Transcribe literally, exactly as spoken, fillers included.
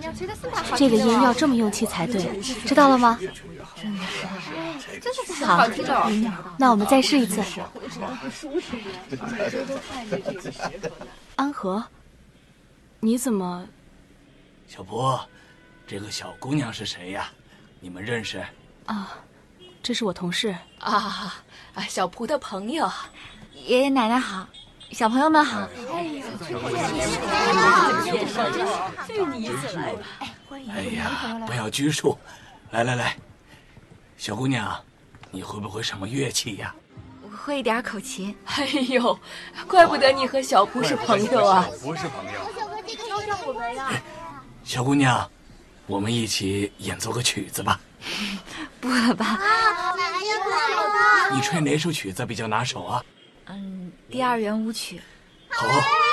这个音要这么用气才对，知道了吗？ 真的是， 真的是好听的。那我们再试一次。安和，你怎么？ 小蒲，这个小姑娘是谁呀？你们认识？ 啊，这是我同事。 啊啊，小蒲的朋友。 爷爷奶奶好，小朋友们好。 哎呀，就你一次来吧。 哎呀，不要拘束，来来来，小姑娘，你会不会什么乐器呀？ 我会一点口琴。 哎呦，怪不得你和小蒲是朋友啊！ 小蒲是朋友。我们呀。小姑娘，我们一起演奏个曲子吧。 不了吧？ 啊，奶奶来了！ 你吹哪首曲子比较拿手啊？ 嗯，第二圆舞曲。 好。